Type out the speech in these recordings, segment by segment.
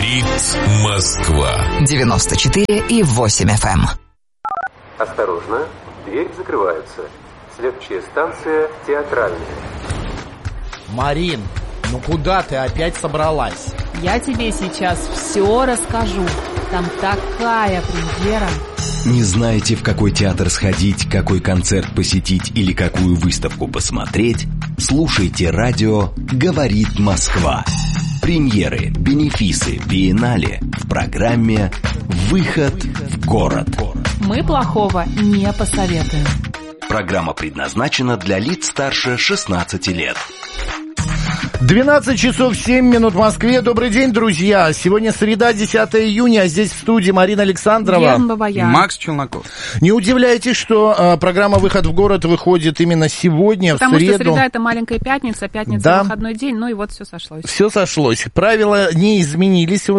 Говорит Москва. 94,8 FM. Осторожно, дверь закрывается. Следующая станция Театральная. Марин, ну куда ты опять собралась? Я тебе сейчас все расскажу. Там такая премьера. Не знаете, в какой театр сходить, какой концерт посетить или какую выставку посмотреть? Слушайте радио «Говорит Москва». Премьеры, бенефисы, биеннале в программе «Выход в город». Мы плохого не посоветуем. Программа предназначена для лиц старше 16 лет. 12 часов 7 минут в Москве. Добрый день, друзья. Сегодня среда, 10 июня, а здесь в студии Марина Александрова и Макс Челноков. Не удивляйтесь, что программа «Выход в город» выходит именно сегодня, потому в среду. Потому что среда — это маленькая пятница, да. Выходной день, ну и вот все сошлось. Все сошлось. Правила не изменились.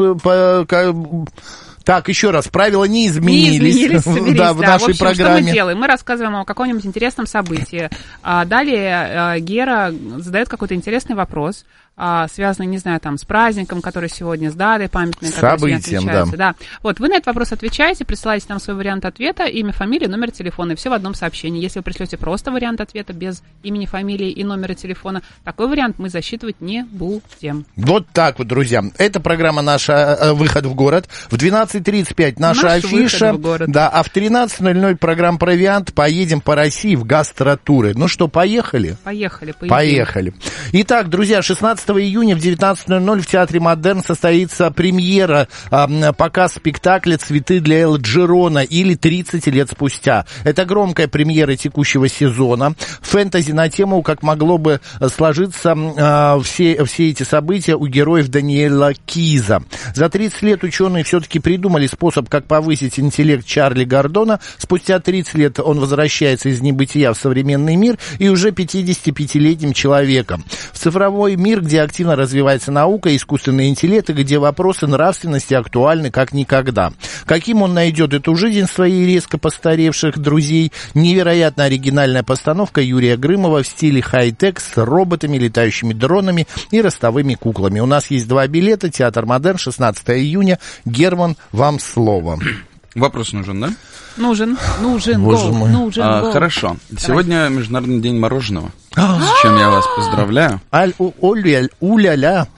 Так, еще раз, правила не изменились да, в нашей программе. Что мы делаем? Мы рассказываем о каком-нибудь интересном событии. Далее Гера задает какой-то интересный вопрос, связанный, не знаю, там, с праздником, который сегодня, с датой памятной, который событием, да. Вот, вы на этот вопрос отвечаете, присылаете нам свой вариант ответа, имя, фамилия, номер телефона, и все в одном сообщении. Если вы пришлете просто вариант ответа без имени, фамилии и номера телефона, такой вариант мы засчитывать не будем. Вот так вот, друзья. Это программа наша «Выход в город». В 12:35 наша афиша. Да, а в 13:00 программа «Провиант». Поедем по России в гастротуры. Ну что, поехали? Поехали. Итак, друзья, 16 июня в 19:00 в Театре Модерн состоится премьера, показ спектакля «Цветы для Элджерона» или «30 лет спустя». Это громкая премьера текущего сезона. Фэнтези на тему, как могло бы сложиться все эти события у героев Даниэла Киза. За 30 лет ученые все-таки придумали способ, как повысить интеллект Чарли Гордона. Спустя 30 лет он возвращается из небытия в современный мир и уже 55-летним человеком. В цифровой мир, где активно развивается наука, искусственный интеллект, и где вопросы нравственности актуальны как никогда. Каким он найдет эту жизнь своих резко постаревших друзей? Невероятно оригинальная постановка Юрия Грымова в стиле хай-тек с роботами, летающими дронами и ростовыми куклами. У нас есть 2 билета. Театр Модерн, 16 июня. Герман, вам слово. Вопрос нужен, да? Нужен. Хорошо. Сегодня Международный день мороженого, с чем я вас поздравляю. У-ля-ля.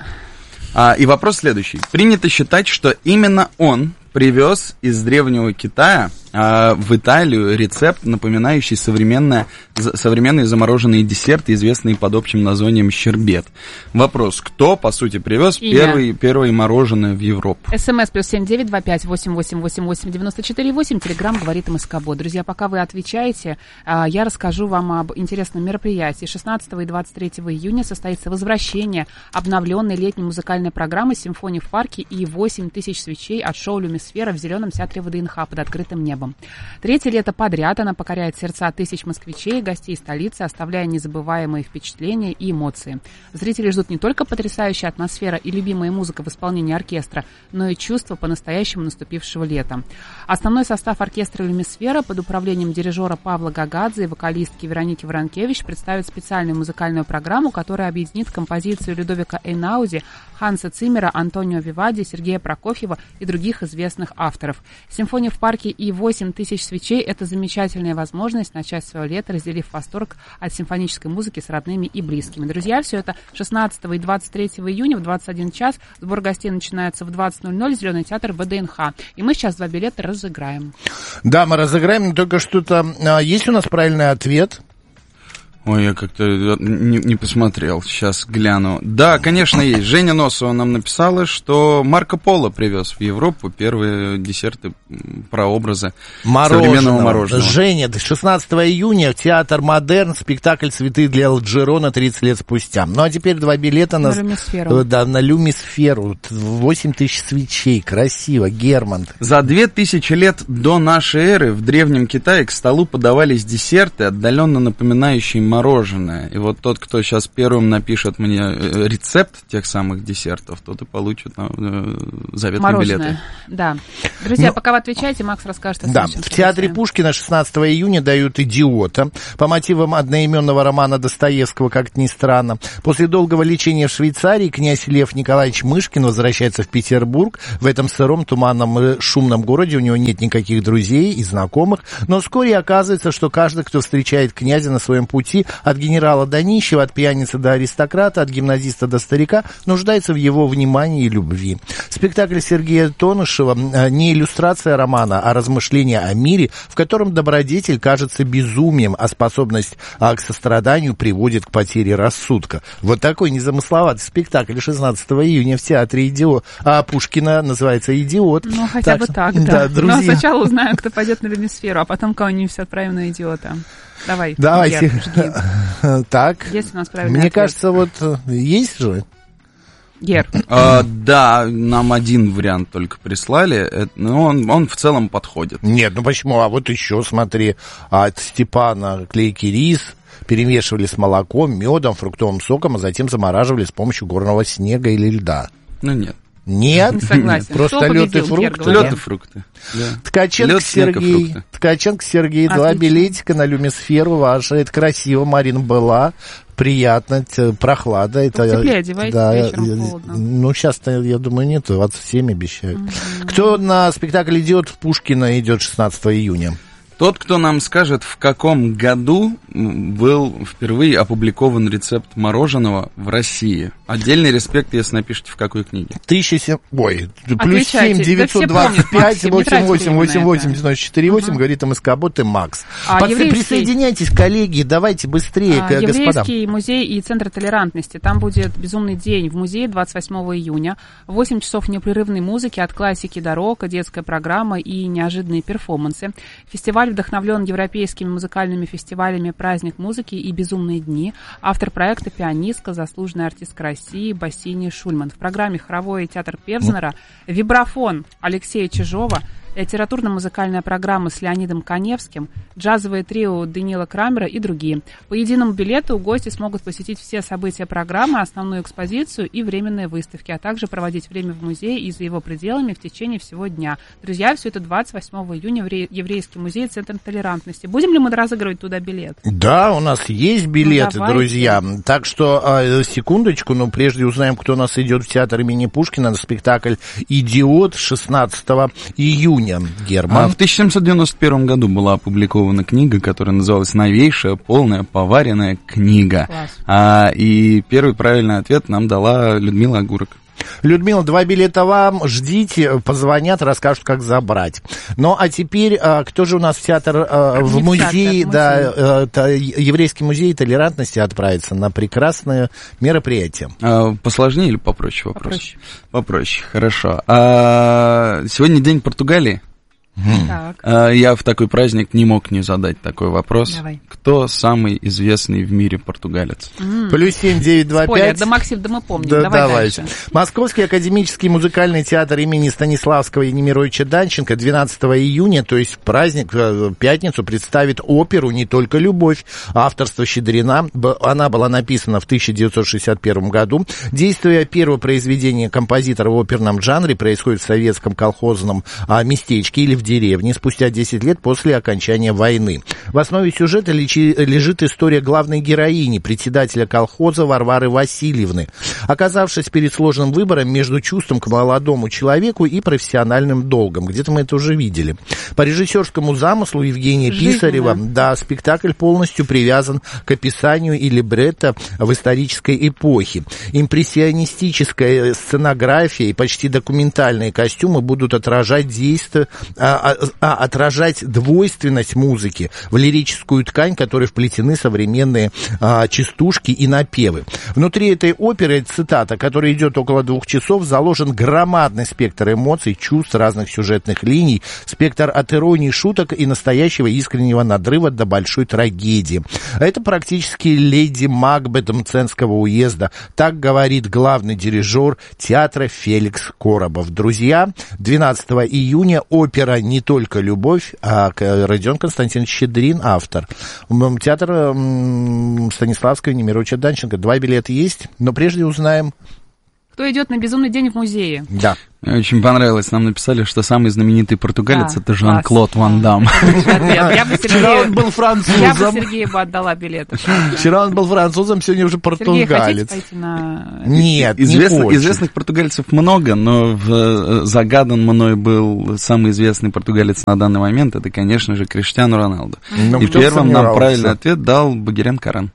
И вопрос следующий. Принято считать, что именно он привез из Древнего Китая в Италию рецепт, напоминающий современные замороженные десерты, известные под общим названием щербет. Вопрос, кто, по сути, привез первое мороженое в Европу? СМС +7 925 8888 94 8. Телеграм «Говорит МСК-бот». Друзья, пока вы отвечаете, я расскажу вам об интересном мероприятии. 16 и 23 июня состоится возвращение обновленной летней музыкальной программы «Симфония в парке» и 8000 свечей от шоу «Люмисфера» в Зеленом театре ВДНХ под открытым небом. Третье лето подряд она покоряет сердца тысяч москвичей и гостей столицы, оставляя незабываемые впечатления и эмоции. Зрители ждут не только потрясающая атмосфера и любимая музыка в исполнении оркестра, но и чувство по-настоящему наступившего лета. Основной состав оркестра «Люмисфера» под управлением дирижера Павла Гагадзе и вокалистки Вероники Воронкевич представит специальную музыкальную программу, которая объединит композицию Людовика Эйнауди, Ханса Циммера, Антонио Вивальди, Сергея Прокофьева и других известных авторов. «Симфония в парке» и 8000 свечей – это замечательная возможность начать свое лето, разделив восторг от симфонической музыки с родными и близкими. Друзья, все это 16 и 23 июня в 21 час. Сбор гостей начинается в 20:00, Зеленый театр ВДНХ. И мы сейчас 2 билета разыграем. Да, мы разыграем, но только что-то... Есть у нас правильный ответ? Ой, я как-то не посмотрел, сейчас гляну. Да, конечно, есть. Женя Носова нам написала, что Марко Поло привез в Европу первые десерты, прообразы современного мороженого. Женя, 16 июня Театр Модерн, спектакль «Цветы для Элджерона» 30 лет спустя. Ну, а теперь 2 билета на Люмисферу. Да, на Люмисферу. 8000 свечей. Красиво. Герман. За 2000 лет до нашей эры в Древнем Китае к столу подавались десерты, отдаленно напоминающие мороженое. И вот тот, кто сейчас первым напишет мне рецепт тех самых десертов, тот и получит заветные билеты. Да. Друзья, пока вы отвечаете, Макс расскажет о следующем. В Театре Пушкина 16 июня дают «Идиота» по мотивам одноименного романа Достоевского, как ни странно. После долгого лечения в Швейцарии князь Лев Николаевич Мышкин возвращается в Петербург. В этом сыром, туманном и шумном городе у него нет никаких друзей и знакомых, но вскоре оказывается, что каждый, кто встречает князя на своем пути, от генерала до нищего, от пьяницы до аристократа, от гимназиста до старика, нуждается в его внимании и любви. Спектакль Сергея Тонышева не иллюстрация романа, а размышления о мире, в котором добродетель кажется безумием, а способность к состраданию приводит к потере рассудка. Вот такой незамысловатый спектакль 16 июня в Театре Пушкина называется «Идиот». Ну, хотя бы так, да. Друзья. Но сначала узнаем, кто пойдет на Люмисферу, а потом кого-нибудь отправим на «Идиота». Давайте. Гер, так, есть у нас правильный мне ответ? кажется, вот есть же. Гер. Да, нам один вариант только прислали, но он в целом подходит. Нет, ну почему? А вот еще, смотри, от Степана клейкий рис перемешивали с молоком, медом, фруктовым соком, а затем замораживали с помощью горного снега или льда. Ну, нет. Нет? Не согласен. Просто лед и фрукты. Лед и фрукты. Да. Ткаченко Сергей, 2 билетика на Люмисферу ваша. Это красиво, Марина, была. Приятно, прохлада. Теплее одевайтесь, вечером холодно. Ну, сейчас-то, я думаю, нет, 27 обещают. Кто на спектакль идет в Пушкина, идет 16 июня? Тот, кто нам скажет, в каком году был впервые опубликован рецепт мороженого в России. Отдельный респект, если напишите, в какой книге. Плюс 7 925 88 88 94 8, говорит МСК-бот и Макс. Присоединяйтесь, коллеги, давайте быстрее, господа. Еврейский музей и Центр толерантности. Там будет безумный день в музее 28 июня. 8 часов непрерывной музыки от классики до рока, детская программа и неожиданные перформансы. Фестиваль вдохновлен европейскими музыкальными фестивалями «Праздник музыки» и «Безумные дни». Автор проекта — пианистка, заслуженная артистка России Бассини Шульман. В программе хоровой театр Певзнера, вибрафон Алексея Чижова, литературно-музыкальная программа с Леонидом Каневским, джазовое трио Даниила Крамера и другие. По единому билету гости смогут посетить все события программы, основную экспозицию и временные выставки, а также проводить время в музее и за его пределами в течение всего дня. Друзья, все это 28 июня в Еврейский музей, Центр толерантности. Будем ли мы разыгрывать туда билет? Да, у нас есть билеты, друзья. Так что, секундочку, но прежде узнаем, кто у нас идет в театр имени Пушкина на спектакль «Идиот» 16 июня. Герман. В 1791 году была опубликована книга, которая называлась «Новейшая, полная, поваренная книга». И первый правильный ответ нам дала Людмила Огурок. Людмила, 2 билета вам, ждите, позвонят, расскажут, как забрать. Ну, а теперь, кто же у нас в театр, в музей, Еврейский музей толерантности отправится на прекрасное мероприятие? Посложнее или попроще вопрос? Попроще, хорошо. Сегодня день Португалии. Я в такой праздник не мог не задать такой вопрос. Давай. Кто самый известный в мире португалец? Плюс 7 925. Спойлер, да, Максим, да мы помним. Давай дальше. Московский академический музыкальный театр имени Станиславского и Немировича Данченко 12 июня, то есть в праздник, в пятницу, представит оперу «Не только любовь». Авторство Щедрина. Она была написана в 1961 году. Действие первого произведения композитора в оперном жанре происходит в советском колхозном местечке или в деревне спустя 10 лет после окончания войны. В основе сюжета лежит история главной героини, председателя колхоза Варвары Васильевны, оказавшись перед сложным выбором между чувством к молодому человеку и профессиональным долгом. Где-то мы это уже видели. По режиссерскому замыслу Евгения Писарева, спектакль полностью привязан к описанию и либретто в исторической эпохе. Импрессионистическая сценография и почти документальные костюмы будут отражать двойственность музыки в лирическую ткань, в которой вплетены современные частушки и напевы. Внутри этой оперы, цитата, которая идет около 2 часов, заложен громадный спектр эмоций, чувств, разных сюжетных линий, спектр от иронии, шуток и настоящего искреннего надрыва до большой трагедии. Это практически леди Макбет Мценского уезда. Так говорит главный дирижер театра Феликс Коробов. Друзья, 12 июня опера «Не только любовь», а Родион Константинович Щедрин, автор. Театр Станиславского Немировича Данченко. 2 билета есть, но прежде узнаем... Кто идет на «Безумный день» в музее? Да. Мне очень понравилось. Нам написали, что самый знаменитый португалец это Жан-Клод Ван Дам. Вчера он был французом. Я бы Сергею отдала билет. Вчера он был французом, сегодня уже португалец. Сергей, хотите пойти на... Нет, известных португальцев много, но загадан мной был самый известный португалец на данный момент. Это, конечно же, Криштиану Роналду. И первым нам правильный ответ дал Багирян Карен.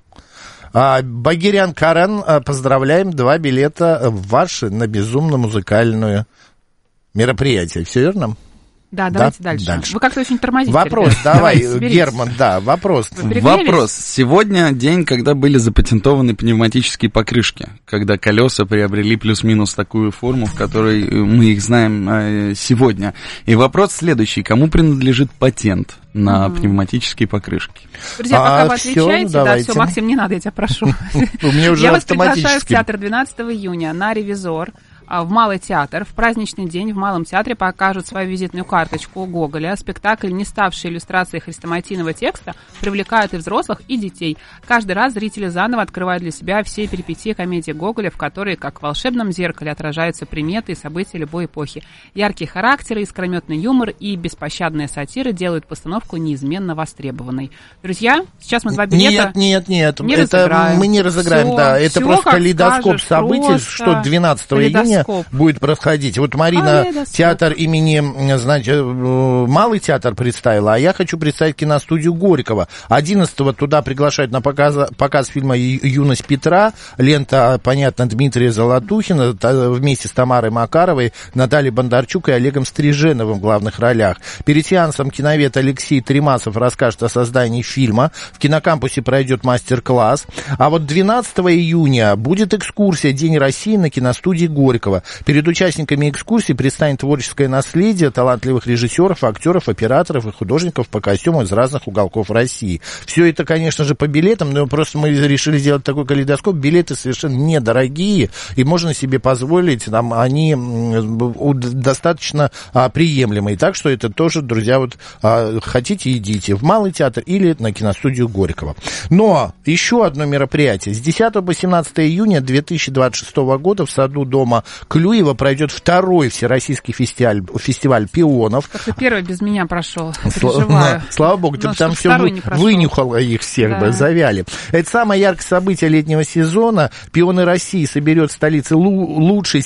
Багирян Карен, поздравляем, 2 билета ваши на безумно-музыкальное мероприятие. Все верно? Да, давайте дальше. Вы как-то очень тормозите. Вопрос, ребят. Давай, Герман, да, вопрос. Вопрос. Сегодня день, когда были запатентованы пневматические покрышки, когда колеса приобрели плюс-минус такую форму, в которой мы их знаем сегодня. И вопрос следующий. Кому принадлежит патент на пневматические покрышки? Друзья, пока вы отвечаете, все, Максим, не надо, я тебя прошу. Я вас приглашаю в театр 12 июня на «Ревизор». В Малый театр. В праздничный день в Малом театре покажут свою визитную карточку Гоголя. Спектакль, не ставший иллюстрацией хрестоматийного текста, привлекает и взрослых, и детей. Каждый раз зрители заново открывают для себя все перипетии комедии Гоголя, в которой, как в волшебном зеркале, отражаются приметы и события любой эпохи. Яркие характеры, искрометный юмор и беспощадная сатира делают постановку неизменно востребованной. Друзья, сейчас мы 2 билета Нет. Не это разыграем. Мы не разыграем, Все, да. Это просто калейдоскоп событий, что 12 июня будет происходить. Вот Марина театр имени, значит, Малый театр представила, а я хочу представить киностудию Горького. 11-го туда приглашают на показ фильма «Юность Петра». Лента, понятно, Дмитрия Золотухина вместе с Тамарой Макаровой, Натальей Бондарчук и Олегом Стриженовым в главных ролях. Перед сеансом киновед Алексей Тремасов расскажет о создании фильма. В кинокампусе пройдет мастер-класс. А вот 12 июня будет экскурсия «День России» на киностудии Горького. Перед участниками экскурсии предстанет творческое наследие талантливых режиссеров, актеров, операторов и художников по костюмам из разных уголков России. Все это, конечно же, по билетам, но просто мы решили сделать такой калейдоскоп. Билеты совершенно недорогие, и можно себе позволить, там, они достаточно приемлемые. Так что это тоже, друзья, вот хотите, идите в Малый театр или на киностудию Горького. Но еще одно мероприятие. С 10 по 17 июня 2026 года в саду дома Клюева пройдет 2-й всероссийский фестиваль пионов. Как-то первый без меня прошел. Переживаю. Слава богу, ты там все вынюхала их всех, да. Завяли. Это самое яркое событие летнего сезона. Пионы России соберет в столице лучшие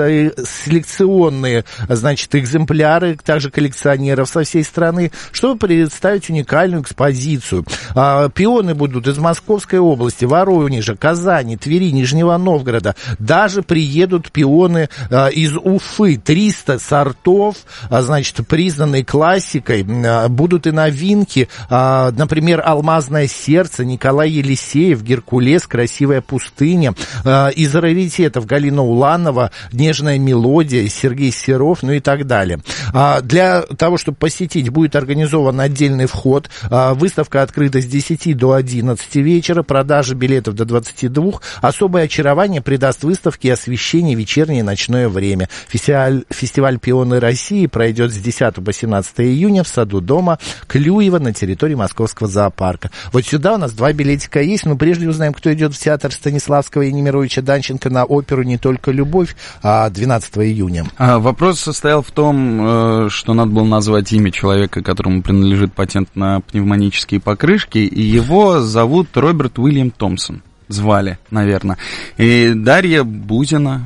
селекционные, значит, экземпляры, также коллекционеров со всей страны, чтобы представить уникальную экспозицию. Пионы будут из Московской области, Воронежа, Казани, Твери, Нижнего Новгорода. Даже приедут пионы из Уфы, 300 сортов, значит, признанной классикой. Будут и новинки, например, «Алмазное сердце», Николай Елисеев, «Геркулес», «Красивая пустыня». Из раритетов Галина Уланова, «Нежная мелодия», Сергей Серов, ну и так далее. Для того, чтобы посетить, будет организован отдельный вход. Выставка открыта с 10 до 11 вечера, продажа билетов до 22. Особое очарование придаст выставке освещение вечернее и ночное время. Фестиваль «Пионы России» пройдет с 10 по 17 июня в саду дома Клюева на территории Московского зоопарка. Вот сюда у нас 2 билетика есть, но прежде узнаем, кто идет в театр Станиславского и Немировича Данченко на оперу «Не только любовь» 12 июня. Вопрос состоял в том, что надо было назвать имя человека, которому принадлежит патент на пневматические покрышки, и его зовут Роберт Уильям Томпсон. Звали, наверное. И Дарья Бузина.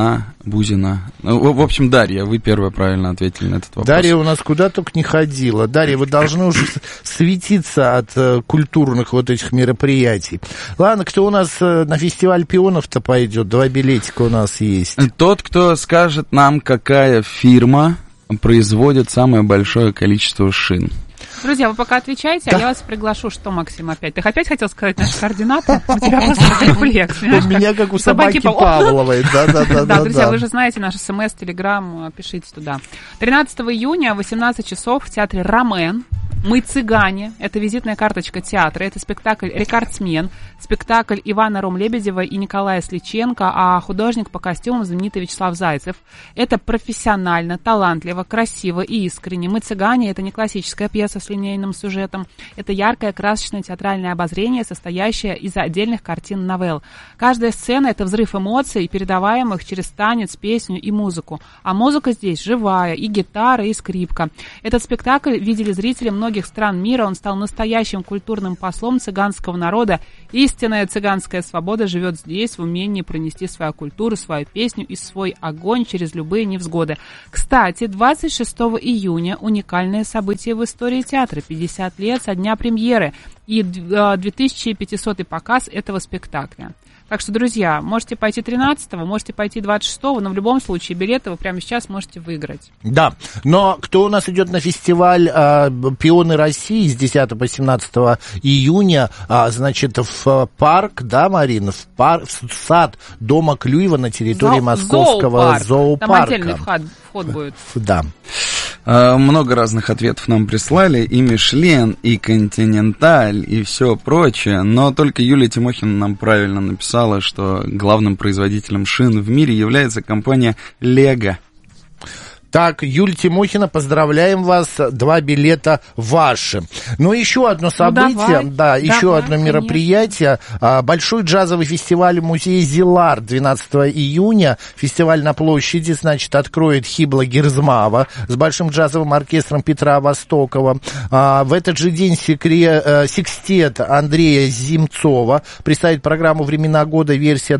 Ну, в общем, Дарья, вы первая правильно ответили на этот вопрос. Дарья у нас куда только не ходила. Дарья, вы должны уже светиться от культурных вот этих мероприятий. Ладно, кто у нас на фестиваль пионов-то пойдет? 2 билетика у нас есть. Тот, кто скажет нам, какая фирма производит самое большое количество шин. Друзья, вы пока отвечаете, а я вас приглашу. Что, Максим, опять? Ты опять хотел сказать наши координаты? У тебя просто рефлекс. У меня как у собаки Павловой. Да, друзья, вы же знаете наш СМС, Телеграм, пишите туда. 13 июня, 18 часов в театре «Ромен». «Мы цыгане». Это визитная карточка театра. Это спектакль «Рекордсмен». Спектакль Ивана Ром-Лебедева и Николая Сличенко, а художник по костюмам знаменитый Вячеслав Зайцев. Это профессионально, талантливо, красиво и искренне. «Мы цыгане» — это не классическая пьеса с линейным сюжетом. Это яркое, красочное театральное обозрение, состоящее из отдельных картин новелл. Каждая сцена — это взрыв эмоций, передаваемых через танец, песню и музыку. А музыка здесь живая, и гитара, и скрипка. Этот спектакль видели зрители многих стран мира. Он стал настоящим культурным послом цыганского народа. Истинная цыганская свобода живет здесь, в умении пронести свою культуру, свою песню и свой огонь через любые невзгоды. Кстати, 26 июня уникальное событие в истории театра. 50 лет со дня премьеры и 2500-й показ этого спектакля. Так что, друзья, можете пойти 13-го, можете пойти 26-го, но в любом случае билеты вы прямо сейчас можете выиграть. Да, но кто у нас идет на фестиваль «Пионы России» с 10 по 17 июня, значит, в парк, да, Марина, в сад Дома Клюева на территории московского зоопарка. Там отдельный вход будет. Да. Много разных ответов нам прислали, и Мишлен, и Континенталь, и все прочее, но только Юлия Тимохина нам правильно написала, что главным производителем шин в мире является компания Лего. Так, Юлия Тимохина, поздравляем вас, 2 билета ваши. Ну, еще одно событие, еще одно мероприятие. Большой джазовый фестиваль в музее Зилар 12 июня. Фестиваль на площади, значит, откроет Хибла Герзмава с большим джазовым оркестром Петра Востокова. В этот же день секстет Андрея Зимцова представит программу «Времена года. Версия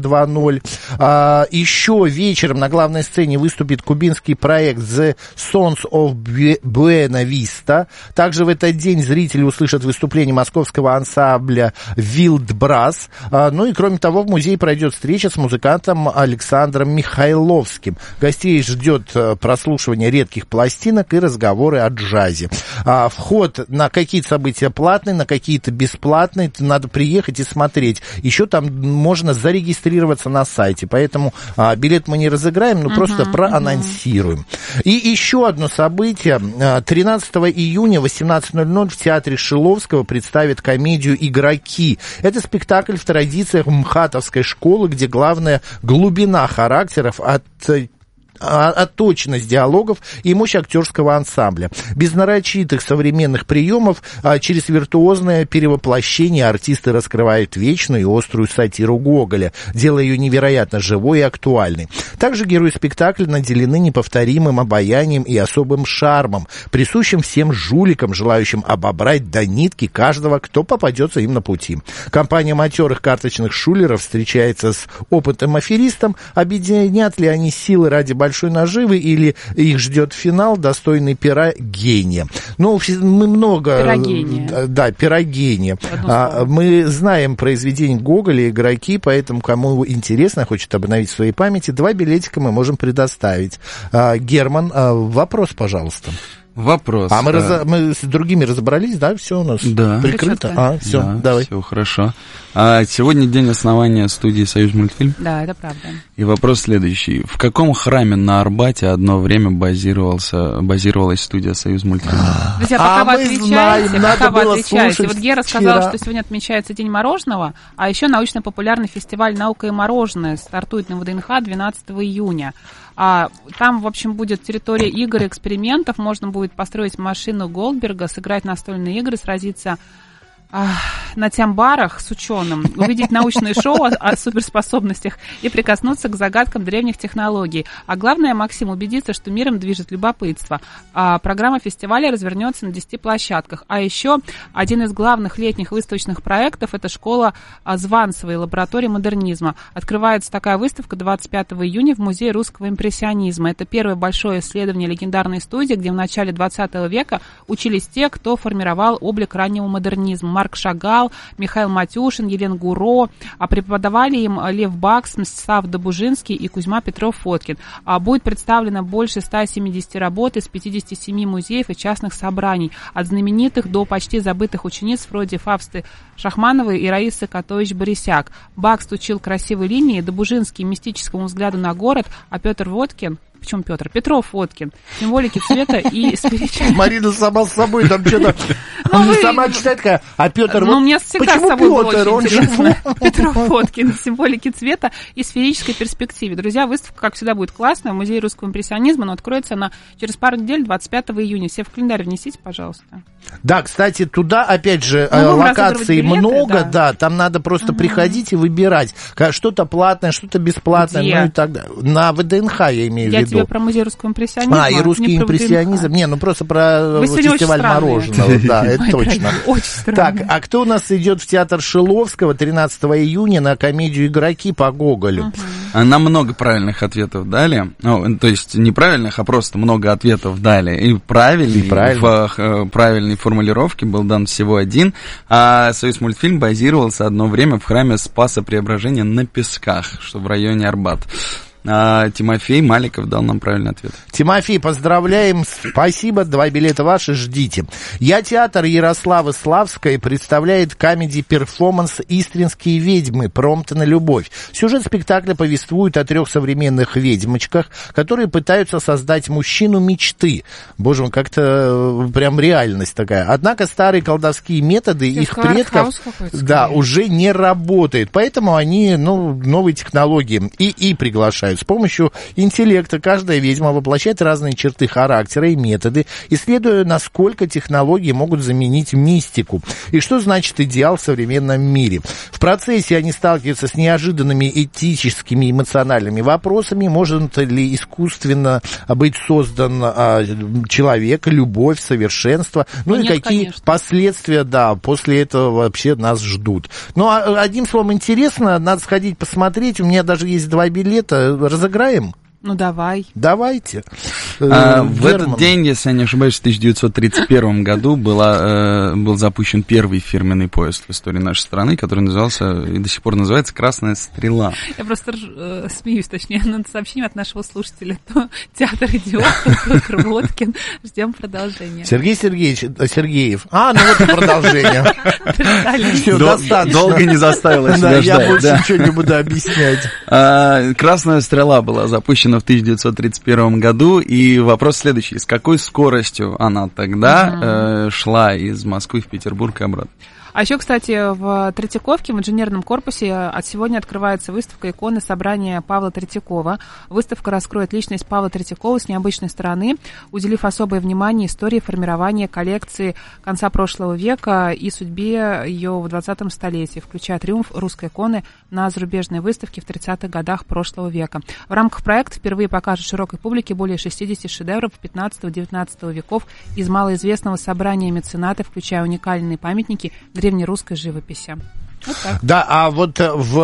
2.0». Еще вечером на главной сцене выступит кубинский проект The Sons of Buena Vista. Также в этот день зрители услышат выступление московского ансамбля Wild Brass. Ну и кроме того, в музее пройдет встреча с музыкантом Александром Михайловским. Гостей ждет прослушивание редких пластинок и разговоры о джазе. Вход на какие-то события платный, на какие-то бесплатные. Надо приехать и смотреть. Еще там можно зарегистрироваться на сайте. Поэтому билет мы не разыграем, но просто проанонсируем. И еще одно событие. 13 июня в 18:00 в театре Шиловского представят комедию «Игроки». Это спектакль в традициях МХАТовской школы, где главная глубина характеров отточенность диалогов и мощь актерского ансамбля. Без нарочитых современных приемов, через виртуозное перевоплощение артисты раскрывают вечную и острую сатиру Гоголя, делая ее невероятно живой и актуальной. Также герои спектакля наделены неповторимым обаянием и особым шармом, присущим всем жуликам, желающим обобрать до нитки каждого, кто попадется им на пути. Компания матерых карточных шулеров встречается с опытным аферистом. Объединят ли они силы ради большой наживы или их ждет финал, достойный пера гения? Ну, мы много... Пирогения. Да, пирогения. Мы знаем произведение Гоголя «Игроки», поэтому, кому интересно, хочет обновить в своей памяти, 2 билетика мы можем предоставить. Герман, вопрос, пожалуйста. Вопрос. Мы с другими разобрались, да? Все у нас прикрыто? Все, да, давай. Все хорошо. Сегодня день основания студии «Союзмультфильм». Да, это правда. И вопрос следующий. В каком храме на Арбате одно время базировалась студия «Союзмультфильм»? Друзья, пока вы отвечаете, вот Гера сказала, что сегодня отмечается День мороженого, а еще научно-популярный фестиваль «Наука и мороженое» стартует на ВДНХ 12 июня. Там, в общем, будет территория игр и экспериментов, можно будет построить машину Голдберга, сыграть настольные игры, сразиться на тямбарах с ученым, увидеть научное шоу о суперспособностях и прикоснуться к загадкам древних технологий. А главное, Максим, убедиться, что миром движет любопытство. Программа фестиваля развернется на 10 площадках. А еще один из главных летних выставочных проектов — это школа Званцева и лаборатория модернизма. Открывается такая выставка 25 июня в Музее русского импрессионизма. Это первое большое исследование легендарной студии, где в начале 20 века учились те, кто формировал облик раннего модернизма. Марк Шагал, Михаил Матюшин, Елена Гуро, а преподавали им Лев Бакс, Мстислав Добужинский и Кузьма Петров-Фоткин. Будет представлено больше 170 работ из 57 музеев и частных собраний, от знаменитых до почти забытых учениц вроде Фавсты Шахмановой и Раисы Котович-Борисяк. Бакс учил красивой линии, Добужинский — мистическому взгляду на город, а Петр Водкин Почему Петр? Петров Фоткин. Символики цвета и сферической... Марина сама с собой там что-то... Она сама читает, такая, а Петр... Ну, у меня всегда с собой было очень интересно. Он Петров Фоткин. Символики цвета и сферической перспективе. Друзья, выставка, как всегда, будет классная. В Музее русского импрессионизма, но откроется она через пару недель, 25 июня. Все в календарь внесите, пожалуйста. Да, кстати, туда, опять же, локаций много, да, там надо просто приходить и выбирать. Что-то платное, что-то бесплатное, ну и так далее. На ВДНХ я имею в виду. Я тебе про Музей русского импрессионизма. И русский импрессионизм. Не, ну просто про фестиваль мороженого. Да, это точно. Очень странно. Так, а кто у нас идет в театр Шиловского 13 июня на комедию «Игроки» по Гоголю? Нам много правильных ответов дали. Ну, то есть неправильных, а просто много ответов дали. И правильной формулировке был дан всего один. А Союзмультфильм базировался одно время в храме Спаса Преображения на Песках, что в районе Арбат. Тимофей Маликов дал нам правильный ответ. Тимофей, поздравляем, спасибо, 2 билета ваши, ждите. Я театр Ярославы Славской представляет камеди-перформанс «Истринские ведьмы. Промпт на любовь». Сюжет спектакля повествует о 3 современных ведьмочках, которые пытаются создать мужчину мечты. Боже мой, как-то прям реальность такая. Однако старые колдовские методы их предков уже не работают, поэтому они, новые технологии и приглашают. С помощью интеллекта каждая ведьма воплощает разные черты характера и методы, исследуя, насколько технологии могут заменить мистику. И что значит идеал в современном мире. В процессе они сталкиваются с неожиданными этическими и эмоциональными вопросами. Может ли искусственно быть создан человек, любовь, совершенство? И какие конечно. Последствия, после этого вообще нас ждут. Одним словом, интересно, надо сходить посмотреть. У меня даже есть 2 билета. Разыграем? Ну, давай. Давайте. В этот день, если я не ошибаюсь, в 1931 году был запущен первый фирменный поезд в истории нашей страны, который назывался и до сих пор называется «Красная стрела». Я просто смеюсь, точнее, над сообщением от нашего слушателя. То театр идиотов, то Кровоткин. Ждем продолжения. Сергей Сергеев. Вот и продолжение. Все, достаточно. Долго не заставила себя ждать. Я больше ничего не буду объяснять. «Красная стрела» была запущена в 1931 году, и вопрос следующий. С какой скоростью она тогда шла из Москвы в Петербург и обратно? А еще, кстати, в Третьяковке, в инженерном корпусе, от сегодня открывается выставка иконы собрания Павла Третьякова. Выставка раскроет личность Павла Третьякова с необычной стороны, уделив особое внимание истории формирования коллекции конца прошлого века и судьбе ее в 20-м столетии, включая триумф русской иконы на зарубежной выставке в 30-х годах прошлого века. В рамках проекта впервые покажут широкой публике более 60 шедевров 15-19 веков из малоизвестного собрания меценатов, включая уникальные памятники древнерусской живописи. Вот так. Да, а вот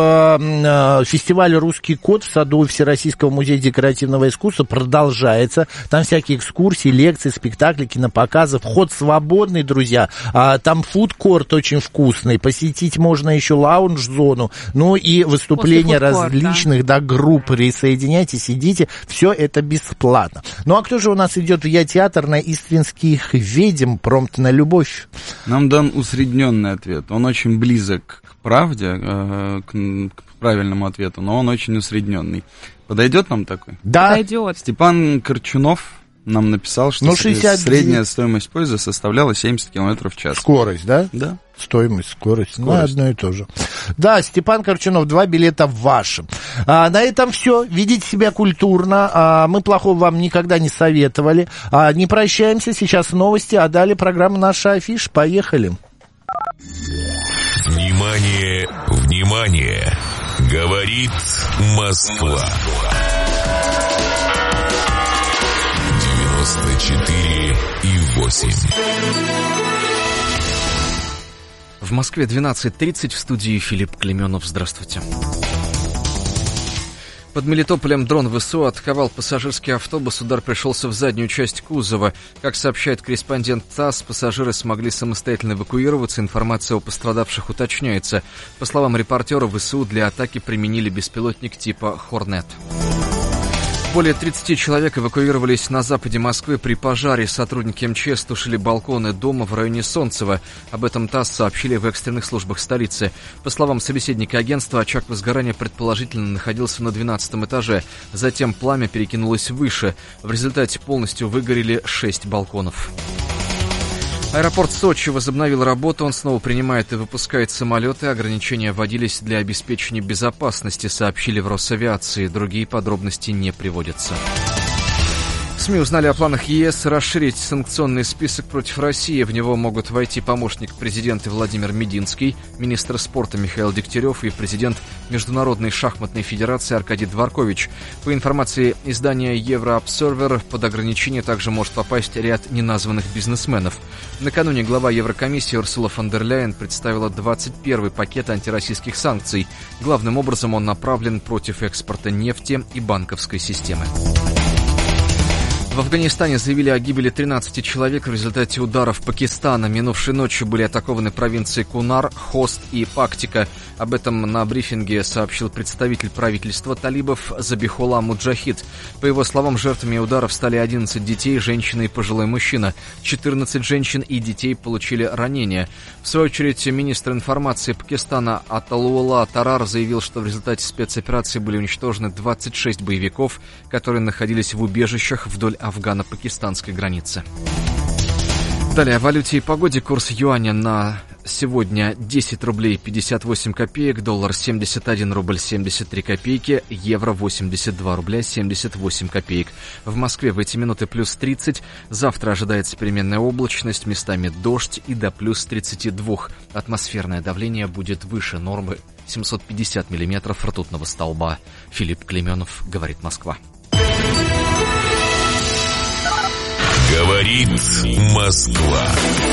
в фестивале «Русский кот» в саду Всероссийского музея декоративного искусства продолжается. Там всякие экскурсии, лекции, спектакли, кинопоказы. Вход свободный, друзья. Там фудкорт очень вкусный. Посетить можно еще лаунж-зону. И выступления различных групп. Присоединяйтесь, идите. Все это бесплатно. А кто же у нас идет в Я-театр на «Истринских ведьм. Промпт на любовь»? Нам дан усредненный ответ. Он очень близок к правде, к правильному ответу, но он очень усредненный. Подойдет нам такой? Да. Подойдет. Степан Корчунов нам написал, что 60... средняя стоимость поезда составляла 70 км в час. Скорость, да? Да. Стоимость, скорость. Одно и то же. Да, Степан Корчунов, 2 билета ваши. На этом все. Ведите себя культурно. Мы плохого вам никогда не советовали. Не прощаемся. Сейчас новости, а далее программа «Наша афиша». Поехали. Внимание, внимание! Говорит Москва. 94,8. В Москве 12:30, в студии Филипп Клеменов. Здравствуйте. Под Мелитополем дрон ВСУ атаковал пассажирский автобус. Удар пришелся в заднюю часть кузова. Как сообщает корреспондент ТАСС, пассажиры смогли самостоятельно эвакуироваться. Информация о пострадавших уточняется. По словам репортера, ВСУ для атаки применили беспилотник типа «Хорнет». Более 30 человек эвакуировались на западе Москвы при пожаре. Сотрудники МЧС тушили балконы дома в районе Солнцева. Об этом ТАСС сообщили в экстренных службах столицы. По словам собеседника агентства, очаг возгорания предположительно находился на 12 этаже. Затем пламя перекинулось выше. В результате полностью выгорели 6 балконов. Аэропорт Сочи возобновил работу, он снова принимает и выпускает самолеты. Ограничения вводились для обеспечения безопасности, сообщили в Росавиации. Другие подробности не приводятся. СМИ узнали о планах ЕС расширить санкционный список против России. В него могут войти помощник президента Владимир Мединский, министр спорта Михаил Дегтярев и президент Международной шахматной федерации Аркадий Дворкович. По информации издания Еврообсервер, под ограничение также может попасть ряд неназванных бизнесменов. Накануне глава Еврокомиссии Урсула фон дер Ляйен представила 21-й пакет антироссийских санкций. Главным образом он направлен против экспорта нефти и банковской системы. В Афганистане заявили о гибели 13 человек в результате ударов Пакистана. Минувшей ночью были атакованы провинции Кунар, Хост и Пактика. Об этом на брифинге сообщил представитель правительства талибов Забихулла Муджахид. По его словам, жертвами ударов стали 11 детей, женщина и пожилой мужчина. 14 женщин и детей получили ранения. В свою очередь, министр информации Пакистана Аталуалла Тарар заявил, что в результате спецоперации были уничтожены 26 боевиков, которые находились в убежищах вдоль афгано-пакистанской границы. Далее о валюте и погоде. Курс юаня на сегодня 10 рублей 58 копеек, доллар 71 рубль 73 копейки, евро 82 рубля 78 копеек. В Москве в эти минуты плюс 30. Завтра ожидается переменная облачность, местами дождь и до плюс 32. Атмосферное давление будет выше нормы 750 миллиметров ртутного столба. Филипп Клейменов, говорит Москва. Говорит Москва.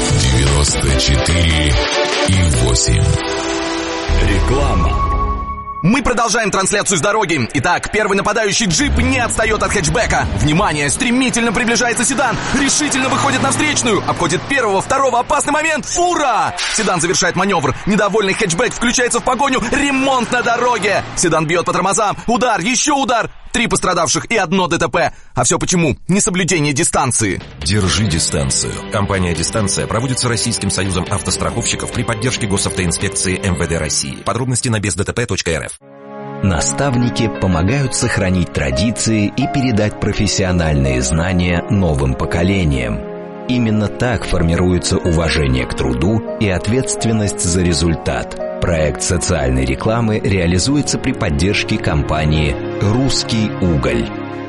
94,8. Реклама. Мы продолжаем трансляцию с дороги. Итак, первый нападающий джип не отстает от хэтчбека. Внимание, стремительно приближается седан. Решительно выходит на встречную. Обходит первого, второго, опасный момент. Фура! Седан завершает маневр. Недовольный хэтчбек включается в погоню. Ремонт на дороге. Седан бьет по тормозам. Удар, еще удар. 3 пострадавших и 1 ДТП. А все почему? Несоблюдение дистанции. Держи дистанцию. Компания «Дистанция» проводится Российским союзом автостраховщиков при поддержке госавтоинспекции МВД России. Подробности на бездтп.рф. Наставники помогают сохранить традиции и передать профессиональные знания новым поколениям. Именно так формируется уважение к труду и ответственность за результат. Проект социальной рекламы реализуется при поддержке компании «Русский уголь».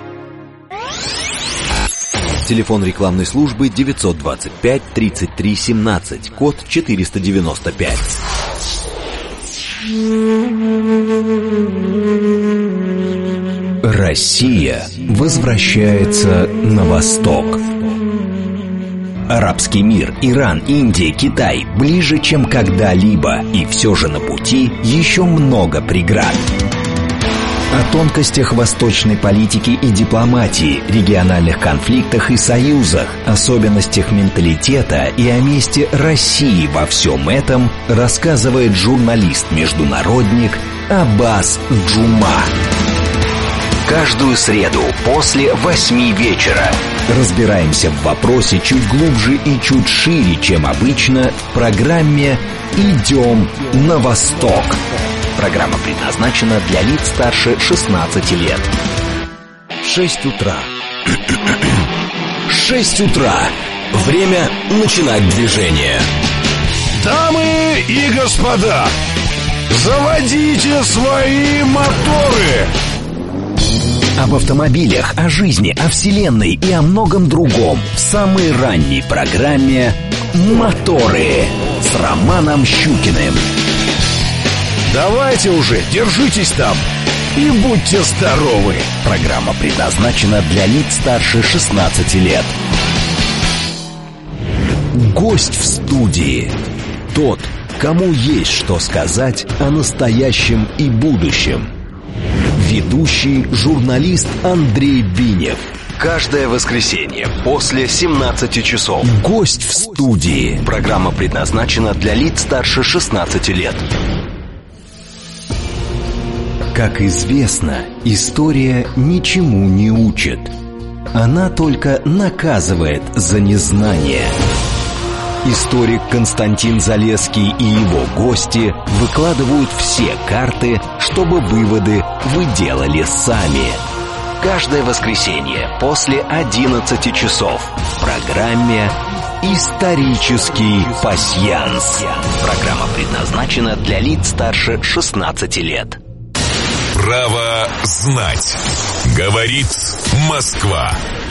Телефон рекламной службы 925 33 17, код 495. Россия возвращается на восток. Арабский мир, Иран, Индия, Китай ближе, чем когда-либо, и все же на пути еще много преград. О тонкостях восточной политики и дипломатии, региональных конфликтах и союзах, особенностях менталитета и о месте России во всем этом рассказывает журналист-международник Аббас Джума. Каждую среду после 8 вечера разбираемся в вопросе чуть глубже и чуть шире, чем обычно, в программе «Идем на восток». Программа предназначена для лиц старше 16 лет. 6 утра. 6 утра. Время начинать движение. Дамы и господа, заводите свои моторы. Об автомобилях, о жизни, о вселенной и о многом другом в самой ранней программе «Моторы» с Романом Щукиным. Давайте уже, держитесь там и будьте здоровы. Программа предназначена для лиц старше 16 лет. Гость в студии. Тот, кому есть что сказать о настоящем и будущем. Ведущий журналист Андрей Бинев. Каждое воскресенье после 17 часов. Гость в студии. Программа предназначена для лиц старше 16 лет. Как известно, история ничему не учит. Она только наказывает за незнание. Историк Константин Залесский и его гости выкладывают все карты, чтобы выводы вы делали сами. Каждое воскресенье после 11 часов в программе «Исторический пасьянс». Программа предназначена для лиц старше 16 лет. Право знать. Говорит Москва.